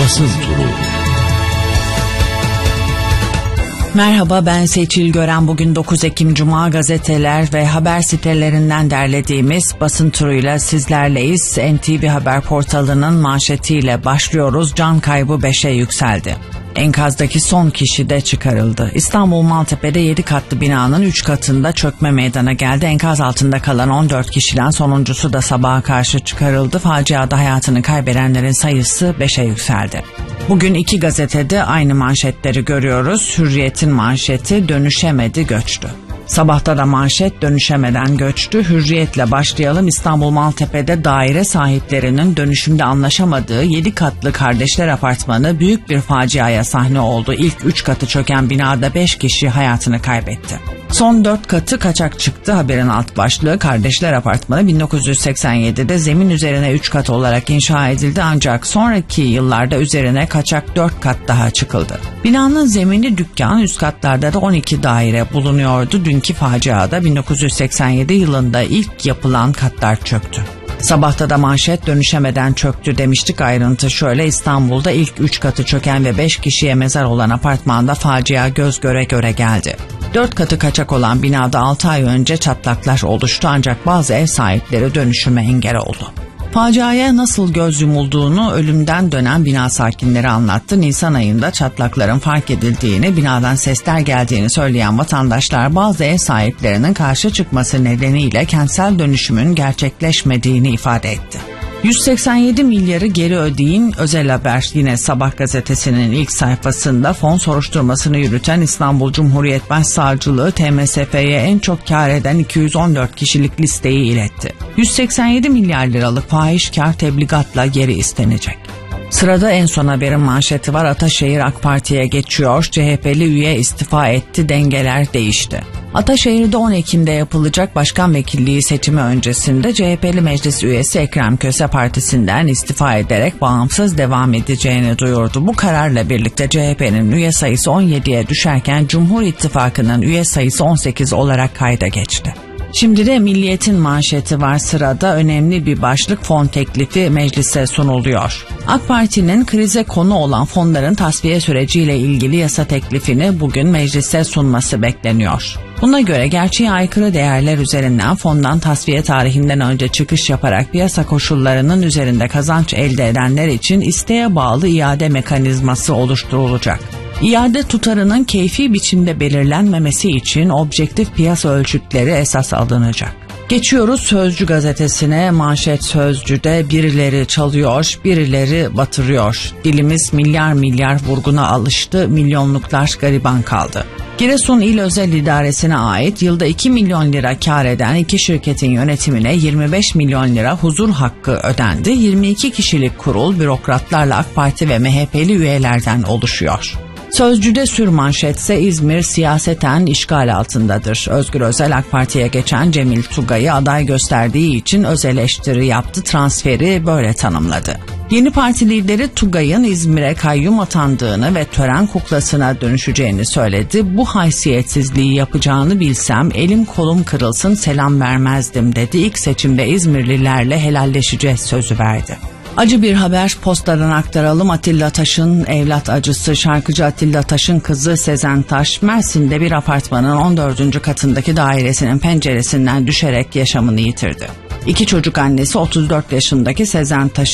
Basın Turu. Merhaba, ben Seçil Gören. Bugün 9 Ekim Cuma, gazeteler ve haber sitelerinden derlediğimiz basın turuyla sizlerleyiz. NTV Haber portalının manşetiyle başlıyoruz. Can kaybı 5'e yükseldi. Enkazdaki son kişi de çıkarıldı. İstanbul Maltepe'de 7 katlı binanın 3 katında çökme meydana geldi. Enkaz altında kalan 14 kişiden sonuncusu da sabaha karşı çıkarıldı. Faciada hayatını kaybedenlerin sayısı 5'e yükseldi. Bugün iki gazetede aynı manşetleri görüyoruz. Hürriyet'in manşeti dönüşemedi, göçtü. Sabahta da manşet dönüşemeden göçtü. Hürriyet'le başlayalım. İstanbul Maltepe'de daire sahiplerinin dönüşümde anlaşamadığı 7 katlı kardeşler apartmanı büyük bir faciaya sahne oldu. İlk 3 katı çöken binada 5 kişi hayatını kaybetti. Son 4 katı kaçak çıktı. Haberin alt başlığı kardeşler apartmanı 1987'de zemin üzerine 3 kat olarak inşa edildi, ancak sonraki yıllarda üzerine kaçak 4 kat daha çıkıldı. Binanın zemini dükkan, üst katlarda da 12 daire bulunuyordu. Dünkü faciada 1987 yılında ilk yapılan katlar çöktü. Sabahta da manşet dönüşemeden çöktü demiştik. Ayrıntı şöyle: İstanbul'da ilk 3 katı çöken ve 5 kişiye mezar olan apartmanda facia göz göre göre geldi. 4 katı kaçak olan binada 6 ay önce çatlaklar oluştu, ancak bazı ev sahipleri dönüşüme engel oldu. Faciaya nasıl göz yumulduğunu ölümden dönen bina sakinleri anlattı. Nisan ayında çatlakların fark edildiğini, binadan sesler geldiğini söyleyen vatandaşlar bazı ev sahiplerinin karşı çıkması nedeniyle kentsel dönüşümün gerçekleşmediğini ifade etti. 187 milyarı geri ödeyin. Özel haber yine Sabah gazetesinin ilk sayfasında. Fon soruşturmasını yürüten İstanbul Cumhuriyet Başsavcılığı TMSF'ye en çok kar eden 214 kişilik listeyi iletti. 187 milyar liralık fahiş kar tebligatla geri istenecek. Sırada en son haberin manşeti var. Ataşehir AK Parti'ye geçiyor. CHP'li üye istifa etti, dengeler değişti. Ataşehir'de 10 Ekim'de yapılacak başkan vekilliği seçimi öncesinde CHP'li meclis üyesi Ekrem Köse partisinden istifa ederek bağımsız devam edeceğini duyurdu. Bu kararla birlikte CHP'nin üye sayısı 17'ye düşerken Cumhur İttifakı'nın üye sayısı 18 olarak kayda geçti. Şimdi de Milliyet'in manşeti var sırada. Önemli bir başlık: fon teklifi meclise sunuluyor. AK Parti'nin krize konu olan fonların tasfiye süreciyle ilgili yasa teklifini bugün meclise sunması bekleniyor. Buna göre gerçeğe aykırı değerler üzerinden fondan tasfiye tarihinden önce çıkış yaparak piyasa koşullarının üzerinde kazanç elde edenler için isteğe bağlı iade mekanizması oluşturulacak. İade tutarının keyfi biçimde belirlenmemesi için objektif piyasa ölçütleri esas alınacak. Geçiyoruz Sözcü gazetesine. Manşet Sözcü'de birileri çalıyor, birileri batırıyor. Dilimiz milyar milyar vurguna alıştı, milyonluklar gariban kaldı. Giresun İl Özel İdaresi'ne ait yılda 2 milyon lira kar eden 2 şirketin yönetimine 25 milyon lira huzur hakkı ödendi. 22 kişilik kurul bürokratlarla AK Parti ve MHP'li üyelerden oluşuyor. Sözcü'de sürmanşetse İzmir siyaseten işgal altındadır. Özgür Özel AK Parti'ye geçen Cemil Tugay'ı aday gösterdiği için öz eleştiri yaptı, transferi böyle tanımladı. Yeni parti lideri Tugay'ın İzmir'e kayyum atandığını ve tören kuklasına dönüşeceğini söyledi. Bu haysiyetsizliği yapacağını bilsem elim kolum kırılsın selam vermezdim dedi. İlk seçimde İzmirlilerle helalleşeceğiz sözü verdi. Acı bir haber Posta'dan aktaralım. Atilla Taş'ın evlat acısı. Şarkıcı Atilla Taş'ın kızı Sezen Taş, Mersin'de bir apartmanın 14. katındaki dairesinin penceresinden düşerek yaşamını yitirdi. 2 çocuk annesi 34 yaşındaki Sezen Taş